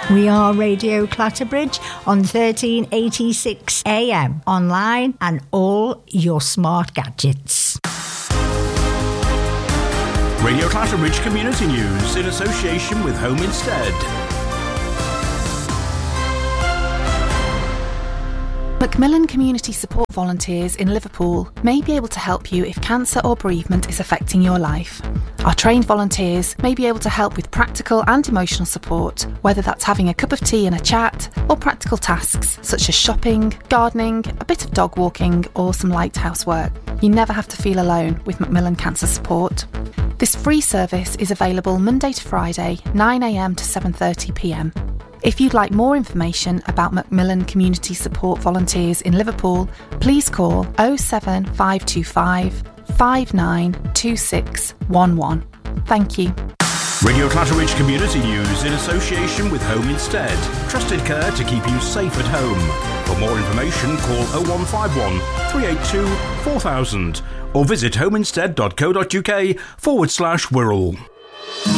We are Radio Clatterbridge on 1386 AM, online and all your smart gadgets. Radio Clatterbridge Community News in association with Home Instead. Macmillan Community Support Volunteers in Liverpool may be able to help you if cancer or bereavement is affecting your life. Our trained volunteers may be able to help with practical and emotional support, whether that's having a cup of tea and a chat, or practical tasks such as shopping, gardening, a bit of dog walking, or some light housework. You never have to feel alone with Macmillan Cancer Support. This free service is available Monday to Friday, 9 AM to 7:30 PM. If you'd like more information about Macmillan Community Support Volunteers in Liverpool, please call 07525 592611. Thank you. Radio Clatterbridge Community News in association with Home Instead. Trusted care to keep you safe at home. For more information, call 0151 382 4000 or visit homeinstead.co.uk/Wirral.